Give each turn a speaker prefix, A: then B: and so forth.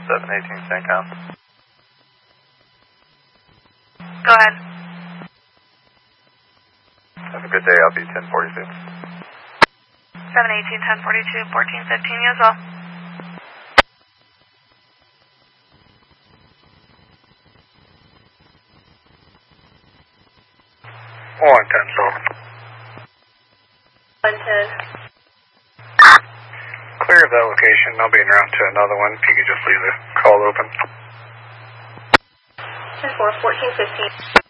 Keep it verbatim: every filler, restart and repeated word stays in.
A: seven eighteen CENTCOM.
B: Go ahead.
A: Have a good day, I'll be ten forty-two.
B: seven eighteen, ten forty-two, fourteen fifteen, you as well.
C: one ten, Sullivan.
B: one ten.
C: Clear of that location. I'll be en route to another one. If you could just leave the call open.
B: ten four, fourteen fifteen.